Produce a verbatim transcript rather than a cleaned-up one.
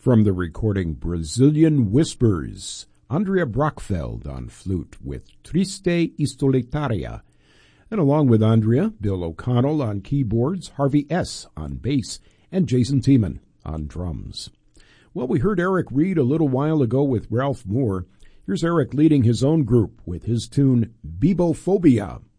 From the recording Brazilian Whispers, Andrea Brockfeld on flute with Triste y Solitaria. And along with Andrea, Bill O'Connell on keyboards, Harvey S. on bass, and Jason Tiemann on drums. Well, we heard Eric Reed a little while ago with Ralph Moore. Here's Eric leading his own group with his tune Bebophobia.